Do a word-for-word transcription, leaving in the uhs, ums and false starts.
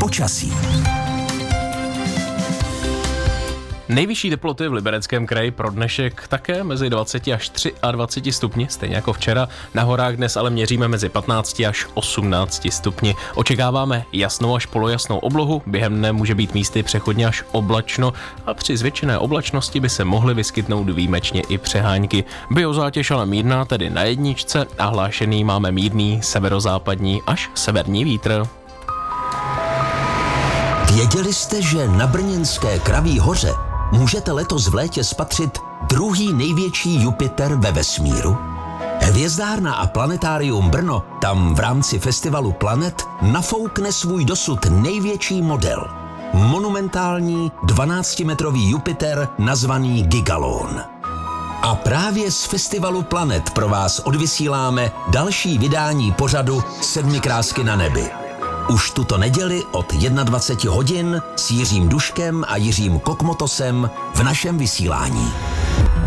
Počasí. Nejvyšší teploty v Libereckém kraji pro dnešek také mezi dvacet až dvacet tři stupni, stejně jako včera. Na horách dnes ale měříme mezi patnáct až osmnáct stupni. Očekáváme jasnou až polojasnou oblohu, během dne může být místy přechodně až oblačno a při zvětšené oblačnosti by se mohly vyskytnout výjimečně i přehánky. Biozátěž ale mírná, tedy na jedničce, a hlášený máme mírný severozápadní až severní vítr. Věděli jste, že na brněnské Kraví hoře můžete letos v létě spatřit druhý největší Jupiter ve vesmíru? Hvězdárna a planetárium Brno tam v rámci festivalu Planet nafoukne svůj dosud největší model. Monumentální dvanáctimetrový Jupiter nazvaný Gigalon. A právě z festivalu Planet pro vás odvysíláme další vydání pořadu Sedmi krásky na nebi. Už tuto neděli od dvacet jedna hodin s Jiřím Duškem a Jiřím Kokmotosem v našem vysílání.